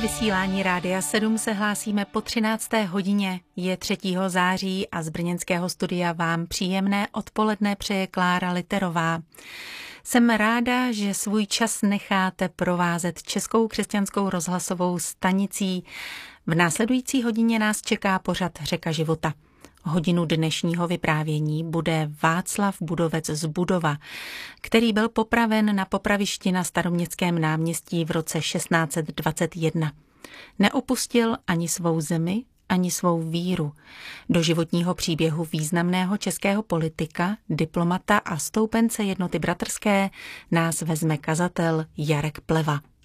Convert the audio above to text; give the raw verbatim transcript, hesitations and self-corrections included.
Vysílání Rádia sedm se hlásíme po třinácté hodině. Je třetího září a z brněnského studia vám příjemné odpoledne přeje Klára Literová. Jsem ráda, že svůj čas necháte provázet Českou křesťanskou rozhlasovou stanicí. V následující hodině nás čeká pořad Řeka života. Hodinu dnešního vyprávění bude Václav Budovec z Budova, který byl popraven na popravišti na Staroměstském náměstí v roce šestnáct set dvacet jedna. Neopustil ani svou zemi, ani svou víru. Do životního příběhu významného českého politika, diplomata a stoupence Jednoty bratrské nás vezme kazatel Jarek Pleva.